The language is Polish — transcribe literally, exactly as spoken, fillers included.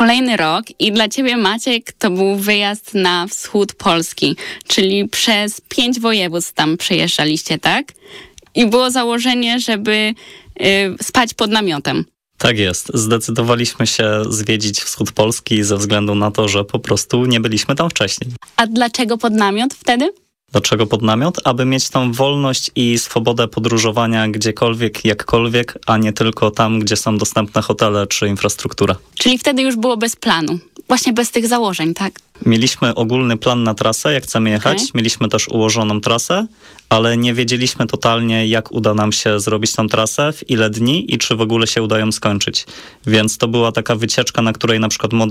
kolejny rok i dla ciebie, Maciek, to był wyjazd na wschód Polski, czyli przez pięć województw tam przejeżdżaliście, tak? I było założenie, żeby y, spać pod namiotem. Tak jest. Zdecydowaliśmy się zwiedzić wschód Polski ze względu na to, że po prostu nie byliśmy tam wcześniej. A dlaczego pod namiot wtedy? Dlaczego pod namiot? Aby mieć tą wolność i swobodę podróżowania gdziekolwiek, jakkolwiek, a nie tylko tam, gdzie są dostępne hotele czy infrastruktura. Czyli wtedy już było bez planu, właśnie bez tych założeń, tak? Mieliśmy ogólny plan na trasę, jak chcemy jechać. Okay. Mieliśmy też ułożoną trasę, ale nie wiedzieliśmy totalnie, jak uda nam się zrobić tą trasę, w ile dni i czy w ogóle się uda ją skończyć. Więc to była taka wycieczka, na której na przykład